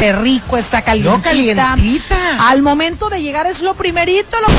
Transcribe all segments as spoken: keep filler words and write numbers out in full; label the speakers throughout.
Speaker 1: huele rico, está calientita.
Speaker 2: No, calientita.
Speaker 1: Al momento de llegar es lo primerito, lo...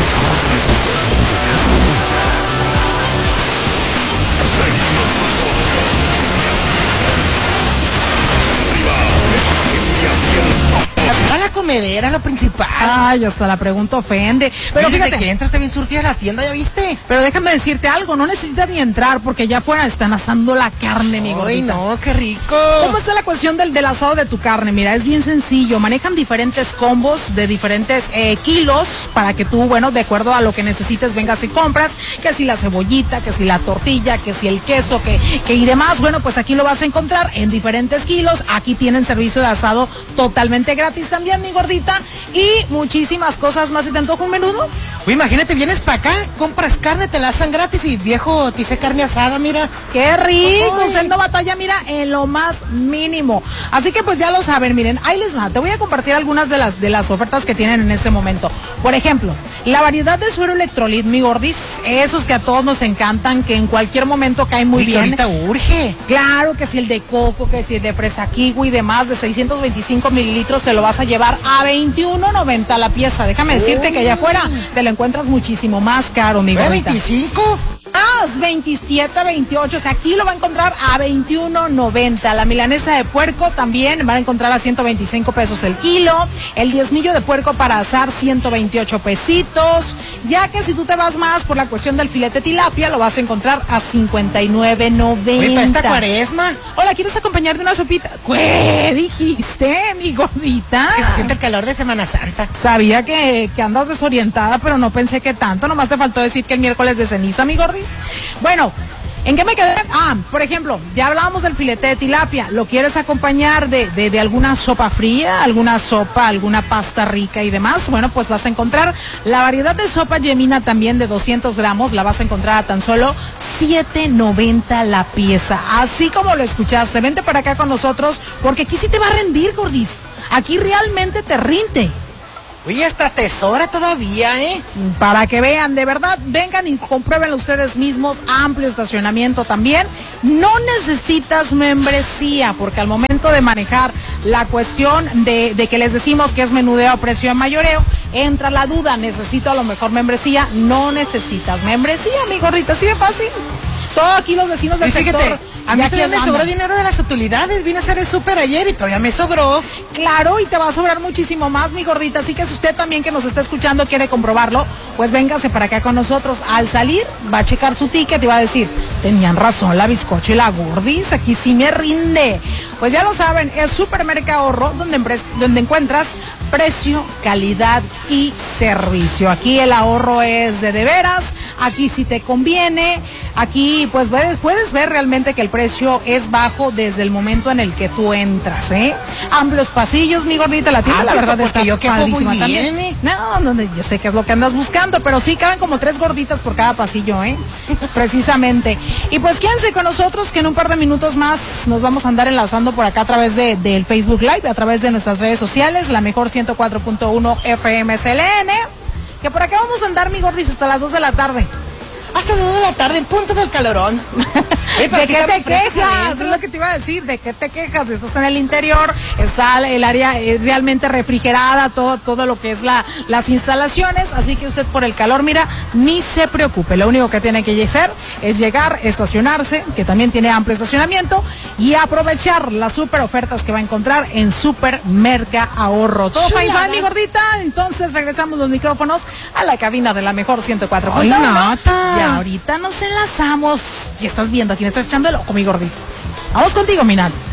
Speaker 2: A la comedera, lo principal.
Speaker 1: Ay, hasta la pregunta ofende. Pero
Speaker 2: Oye,
Speaker 1: fíjate
Speaker 2: desde que entras está bien surtida la tienda, ¿ya viste?
Speaker 1: Pero déjame decirte algo, no necesitas ni entrar porque ya afuera están asando la carne, mi gordita.
Speaker 2: Ay, no, qué rico.
Speaker 1: ¿Cómo está la cuestión del, del asado de tu carne? Mira, es bien sencillo. Manejan diferentes combos de diferentes eh, kilos para que tú, bueno, de acuerdo a lo que necesites, vengas y compras. Que si la cebollita, que si la tortilla, que si el queso, que, que y demás. Bueno, pues aquí lo vas a encontrar en diferentes kilos. Aquí tienen servicio de asado totalmente gratis también, mi gordita. Y muchísimas cosas más. ¿Y te antoja un menudo?
Speaker 2: Uy, imagínate, vienes para acá, compras carne, te la hacen gratis y viejo, te hice carne asada, mira.
Speaker 1: ¡Qué rico!
Speaker 2: Ay.
Speaker 1: Usted no batalla, mira, en lo más mínimo. Así que pues ya lo saben, miren, ahí les va. Te voy a compartir algunas de las, de las ofertas que tienen en este momento. Por ejemplo, la variedad de suero electrolit, mi gordis, esos que a todos nos encantan, que en cualquier momento caen muy
Speaker 2: Uy,
Speaker 1: bien.
Speaker 2: Que ahorita urge.
Speaker 1: Claro que si el de coco, que si el de fresa kiwi y demás, de seiscientos veinticinco mililitros, te lo vas a llevar a veintiuno noventa la pieza. Déjame decirte que allá afuera te lo encuentras muchísimo más caro, mi gordita.
Speaker 2: ¿veinticinco?
Speaker 1: Más veintisiete, veintiocho, o sea, aquí lo va a encontrar a veintiuno noventa. La milanesa de puerco también van a encontrar a ciento veinticinco pesos el kilo. El diezmillo de puerco para asar, ciento veintiocho pesitos. Ya que si tú te vas más por la cuestión del filete tilapia, lo vas a encontrar a cincuenta y nueve noventa.
Speaker 2: Oye, para esta cuaresma.
Speaker 1: Hola, ¿quieres acompañar de una sopita? ¿Qué dijiste, mi gordita?
Speaker 2: Que se siente el calor de Semana Santa.
Speaker 1: Sabía que, que andas desorientada, pero no pensé que tanto. Nomás te faltó decir que el miércoles de ceniza, mi gordis. Bueno, ¿en qué me quedé? Ah, por ejemplo, ya hablábamos del filete de tilapia. ¿Lo quieres acompañar de, de, de alguna sopa fría, alguna sopa, alguna pasta rica y demás? Bueno, pues vas a encontrar la variedad de sopa Yemina también de doscientos gramos. La vas a encontrar a tan solo siete noventa la pieza. Así como lo escuchaste. Vente para acá con nosotros porque aquí sí te va a rendir, gordis. Aquí realmente te rinde.
Speaker 2: Oye, hasta tesora todavía, ¿eh?
Speaker 1: Para que vean, de verdad, vengan y compruébenlo ustedes mismos. Amplio estacionamiento también. No necesitas membresía, porque al momento de manejar la cuestión de, de que les decimos que es menudeo a precio de mayoreo, entra la duda, necesito a lo mejor membresía. No necesitas membresía, mi gordita, así de fácil. Todo aquí los vecinos del
Speaker 2: Fíjate,
Speaker 1: sector.
Speaker 2: a mí todavía me
Speaker 1: andan.
Speaker 2: sobró dinero de las utilidades. Vine a hacer el súper ayer y todavía me sobró.
Speaker 1: Claro, y te va a sobrar muchísimo más, mi gordita. Así que si usted también que nos está escuchando quiere comprobarlo, pues véngase para acá con nosotros. Al salir, va a checar su ticket y va a decir, tenían razón la bizcocho y la gordis, aquí sí me rinde. Pues ya lo saben, es Supermercado Ahorro, donde, donde encuentras precio, calidad y servicio. Aquí el ahorro es de de veras, aquí sí te conviene, aquí pues puedes, puedes ver realmente que el precio es bajo desde el momento en el que tú entras, ¿eh? Amplios pasillos, mi gordita, la tienda,
Speaker 2: Ah,
Speaker 1: la verdad
Speaker 2: porque
Speaker 1: está
Speaker 2: yo quepo
Speaker 1: padrísima
Speaker 2: muy bien,
Speaker 1: también.
Speaker 2: ¿eh?
Speaker 1: No, no, no, yo sé que es lo que andas buscando, pero sí caben como tres gorditas por cada pasillo, ¿eh? Precisamente. Y pues quédense con nosotros que en un par de minutos más nos vamos a andar enlazando por acá a través de, del Facebook Live, a través de nuestras redes sociales, la mejor ciento cuatro punto uno F M C L N, que por acá vamos a andar, mi gordis, hasta las dos de la tarde.
Speaker 2: Hasta las dos de la tarde, en punto del calorón. Oye,
Speaker 1: ¿De qué te quejas?
Speaker 2: adentro.
Speaker 1: Es lo que te iba a decir, ¿de qué te quejas? Estás en el interior, está el área eh, realmente refrigerada, todo, todo lo que es la, las instalaciones, así que usted por el calor, mira, ni se preocupe, lo único que tiene que hacer es llegar, estacionarse, que también tiene amplio estacionamiento, y aprovechar las super ofertas que va a encontrar en Supermercado Ahorro. Todo
Speaker 2: Chulada.
Speaker 1: paisán, mi gordita, entonces regresamos los micrófonos a la cabina de la mejor ciento cuatro punto
Speaker 2: Ay,
Speaker 1: uno.
Speaker 2: Nata.
Speaker 1: Ya ahorita nos enlazamos y estás viendo a quién estás echando el ojo, mi gordis. Vamos contigo, Minat.